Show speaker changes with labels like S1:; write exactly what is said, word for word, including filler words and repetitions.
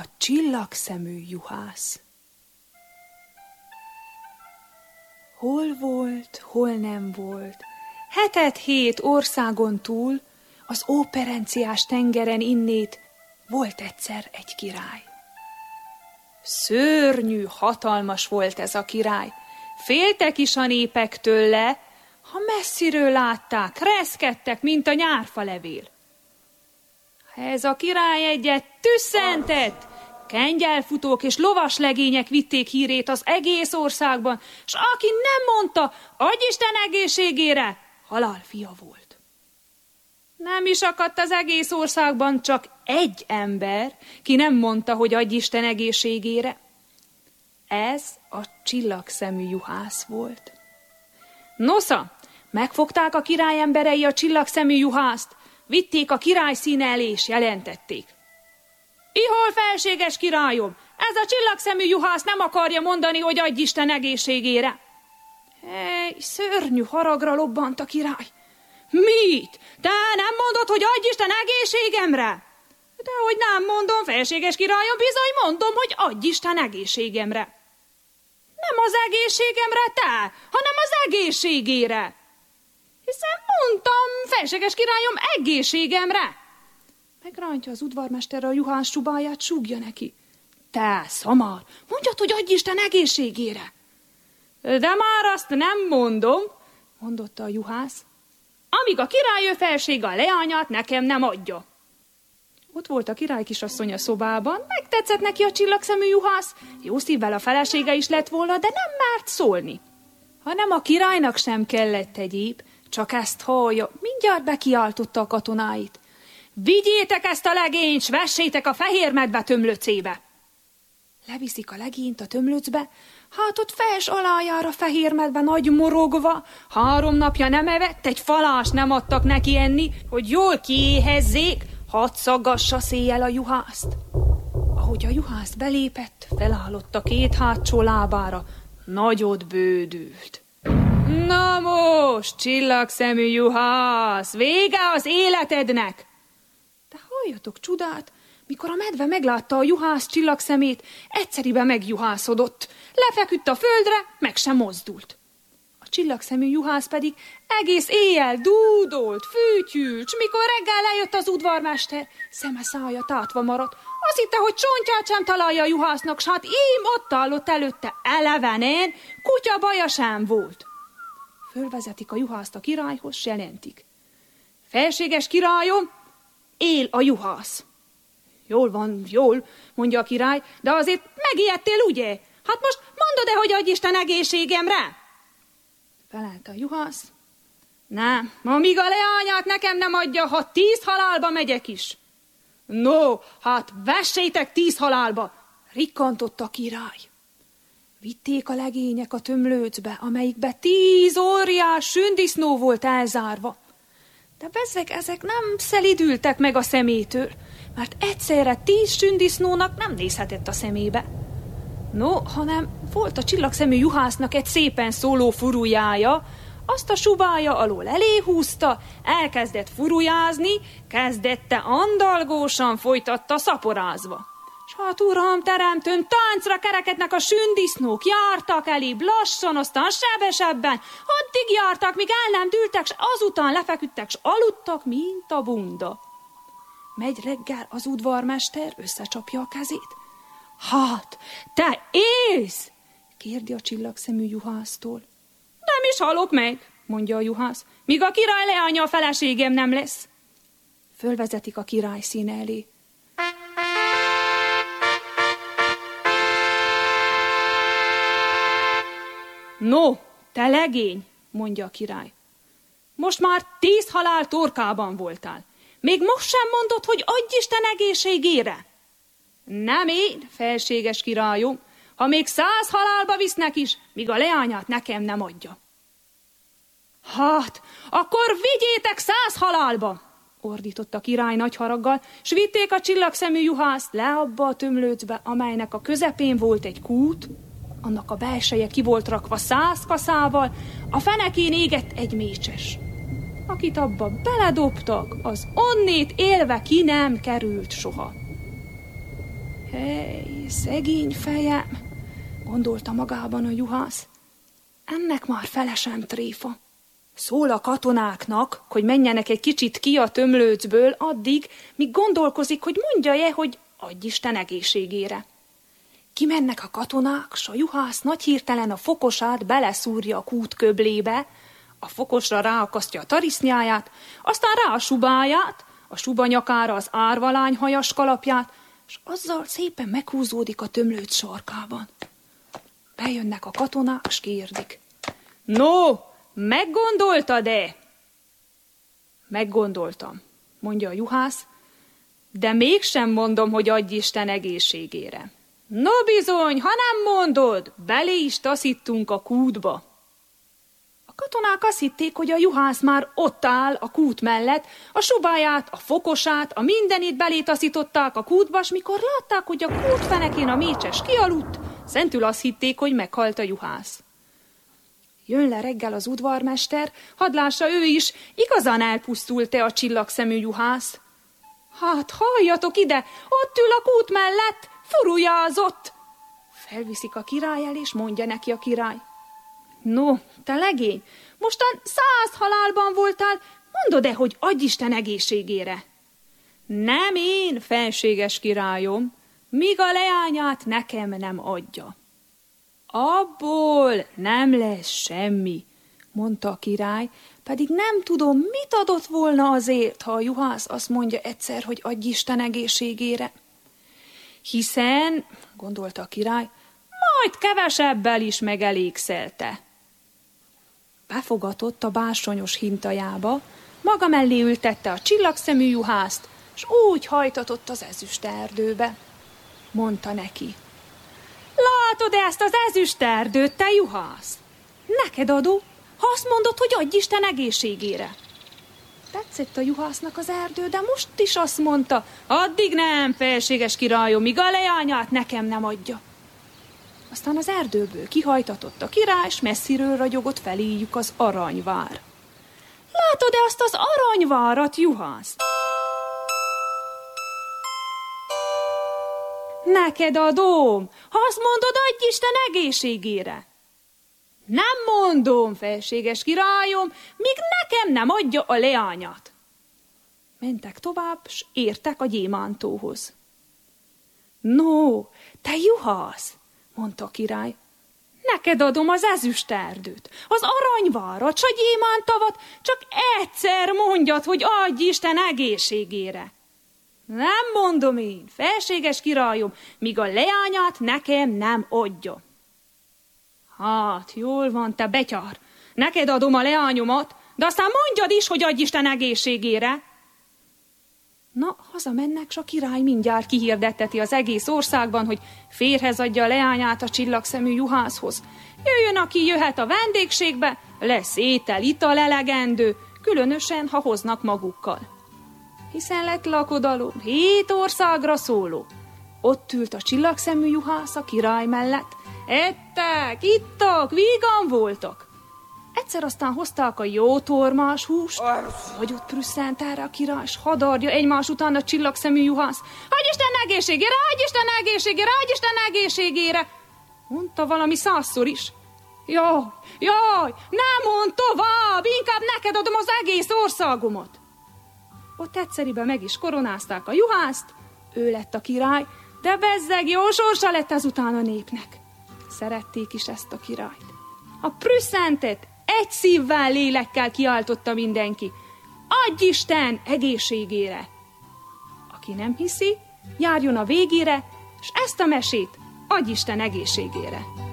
S1: csillagszemű juhász. Hol volt, hol nem volt, hetet hét országon túl, az óperenciás tengeren innét volt egyszer egy király. Szörnyű, hatalmas volt ez a király, féltek is a népek tőle, ha messziről látták, reszkedtek, mint a nyárfalevél. Ha ez a király egyet tüsszentett, kengyelfutók és lovaslegények vitték hírét az egész országban, s aki nem mondta, adj Isten egészségére, halálfia volt. Nem is akadt az egész országban csak egy ember, ki nem mondta, hogy adj Isten egészségére. Ez a csillagszemű juhász volt. Nosza, megfogták a király emberei a csillagszemű juhászt, vitték a király színe elé, és jelentették. Ihol, felséges királyom, ez a csillagszemű juhász nem akarja mondani, hogy adj Isten egészségére. Hely, szörnyű haragra lobbant a király. Mit? Te nem mondod, hogy adj Isten egészségemre? Dehogy nem mondom, felséges királyom, bizony mondom, hogy adj Isten egészségemre. Nem az egészségemre te, hanem az egészségére. Hiszen mondtam, felséges királyom, egészségemre. Megrántja az udvarmester a juhász csubáját, súgja neki. Te, szamar, mondjad, hogy adj Isten egészségére. De már azt nem mondom, mondotta a juhász, amíg a király ő felsége a leányát nekem nem adja. Ott volt a király kisasszony a szobában, megtetszett neki a csillagszemű juhász, jó szívvel a felesége is lett volna, de nem mert szólni. Hanem a királynak sem kellett egyéb, csak ezt hallja, mindjárt bekiáltotta a katonáit. Vigyétek ezt a legényt, s vessétek a fehér medve tömlöcébe. Leviszik a legényt a tömlöcbe, hát ott fels alájára fehér medve nagy morogva, három napja nem evett, egy falás nem adtak neki enni, hogy jól kiéhezzék, hadd szaggassa széjjel a juhászt. Ahogy a juhász belépett, felállott a két hátsó lábára, nagyot bődült. Na most, csillagszemű juhász, vége az életednek! De halljatok csodát, mikor a medve meglátta a juhász csillagszemét, egyszeriben megjuhászodott, lefeküdt a földre, meg sem mozdult. A csillagszemű juhász pedig egész éjjel dúdolt, fűtyült, s mikor reggel lejött az udvarmester, szeme szája tátva maradt. Azt hitte, hogy csontját sem találja a juhásznak, s hát ím ott állott előtte elevenen, kutya baja sem volt. Fölvezetik a juhászt a királyhoz, s jelentik. Felséges királyom, él a juhász. Jól van, jól, mondja a király, de azért megijedtél, ugye? Hát most mondod-e, hogy adj Isten egészségemre? Felelte a juhász. Nem, amíg a leányát nekem nem adja, ha tíz halálba megyek is. No, hát vessétek tíz halálba, rikkantott a király. Vitték a legények a tömlőcbe, amelyikbe tíz óriás sündisznó volt elzárva. De bezzeg ezek nem szelidültek meg a szemétől, mert egyszerre tíz sündisznónak nem nézhetett a szemébe. No, hanem volt a csillagszemű juhásznak egy szépen szóló furujája, azt a subája alól eléhúzta, elkezdett furujázni, kezdette andalgósan, folytatta szaporázva. S hát uram, teremtőn, táncra kerekednek a sündisznók, jártak elébb lassan, aztán sebesebben, addig jártak, míg el nem dűltek, s azután lefeküdtek, s aludtak, mint a bunda. Megy reggel az udvarmester, összecsapja a kezét. Hát, te élsz? Kérdi a csillagszemű juhásztól. Nem is halok meg, mondja a juhász, míg a király leánya a feleségem nem lesz. Fölvezetik a király színe elé. No, te legény, mondja a király. Most már tíz halál torkában voltál. Még most sem mondod, hogy adj Isten egészségére? Nem én, felséges királyom, ha még száz halálba visznek is, míg a leányát nekem nem adja. Hát, akkor vigyétek száz halálba, ordított a király nagy haraggal, s vitték a csillagszemű juhászt le abba a tömlőcbe, amelynek a közepén volt egy kút, annak a belseje ki volt rakva száz kaszával, a fenekén égett egy mécses. Akit abba beledobtak, az onnét élve ki nem került soha. Hely, szegény fejem, gondolta magában a juhász. Ennek már fele sem tréfa. Szól a katonáknak, hogy menjenek egy kicsit ki a tömlőcből addig, míg gondolkozik, hogy mondja-e, hogy adj Isten egészségére. Kimennek a katonák, s a juhász nagy hirtelen a fokosát beleszúrja a kút köblébe, a fokosra ráakasztja a tarisznyáját, aztán rá a subáját, a suba nyakára az árvalány hajas kalapját, és azzal szépen meghúzódik a tömlőc sarkában. Bejönnek a katonák, s kérdik. No, meggondoltad-e? Meggondoltam, mondja a juhász, de mégsem mondom, hogy adj Isten egészségére. No bizony, ha nem mondod, belé is taszítunk a kútba. A katonák azt hitték, hogy a juhász már ott áll a kút mellett, a subáját, a fokosát, a mindenit belé taszították a kútba, s mikor látták, hogy a kút fenekén a mécses kialudt, szentül azt hitték, hogy meghalt a juhász. Jön le reggel az udvarmester, hadd lássa ő is, igazán elpusztult-e a csillagszemű juhász. Hát, halljatok ide, ott ül a kút mellett, furujázott! Felviszik a király el, és mondja neki a király. No, te legény, mostan száz halálban voltál, mondod-e, hogy adj Isten egészségére? Nem én, felséges királyom, míg a leányát nekem nem adja. Abból nem lesz semmi, mondta a király, pedig nem tudom, mit adott volna azért, ha a juhász azt mondja egyszer, hogy adj Isten egészségére. Hiszen, gondolta a király, majd kevesebbel is megelégszelte. Befogatott a bársonyos hintajába, maga mellé ültette a csillagszemű juhászt, s úgy hajtatott az ezüsterdőbe. Mondta neki. Látod ezt az ezüsterdőt, te juhász? Neked adó, ha azt mondod, hogy adj Isten egészségére. Tetszett a juhásznak az erdő, de most is azt mondta, addig nem, felséges királyom, míg a leányát nekem nem adja. Aztán az erdőből kihajtatott a király, s messziről ragyogott feléjük az aranyvár. Látod-e azt az aranyvárat, juhász? Neked adom, ha azt mondod, adj Isten egészségére. Nem mondom, felséges királyom, míg nekem nem adja a leányát. Mentek tovább, s értek a gyémántóhoz. No, te juhász, mondta a király, neked adom az ezüsterdőt, az aranyvárat, s a gyémántavat, csak egyszer mondjad, hogy adj Isten egészségére. Nem mondom én, felséges királyom, míg a leányát nekem nem adja. Hát, jól van, te betyár, neked adom a leányomat, de aztán mondjad is, hogy adj Isten egészségére. Na, hazamennek, s a király mindjárt kihirdetteti az egész országban, hogy férhez adja a leányát a csillagszemű juhászhoz. Jöjjön, aki jöhet a vendégségbe, lesz étel, ital elegendő, különösen, ha hoznak magukkal. Hiszen lett lakodalom, hét országra szóló. Ott ült a csillagszemű juhász a király mellett. Ettek, ittak, vígan voltak. Egyszer aztán hozták a jó tormás húst, vagy ott prüsszent erre a király, s hadarja egymás után a csillagszemű juhász. Adj Isten egészségére, adj Isten egészségére, adj Isten egészségére! Mondta valami százszor is. Jaj, jaj, nem mondd tovább, inkább neked adom az egész országomat. Ott egyszeriben meg is koronázták a juhászt, ő lett a király, de bezzeg jó sorsa lett azután a népnek. Szerették is ezt a királyt. A prüsszentet egy szívvel, lélekkel kiáltotta mindenki. Adj Isten egészségére! Aki nem hiszi, járjon a végére, és ezt a mesét adj Isten egészségére!